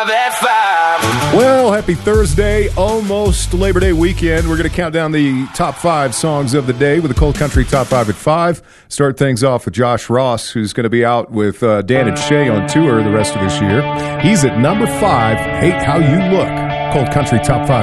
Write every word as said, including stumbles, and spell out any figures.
five at five. Well, happy Thursday, almost Labor Day weekend. We're going to count down the top five songs of the day with the Cold Country Top five at five. Start things off with Josh Ross, who's going to be out with uh, Dan and Shay on tour the rest of this year. He's at number five, Hate How You Look. Cold Country Top five.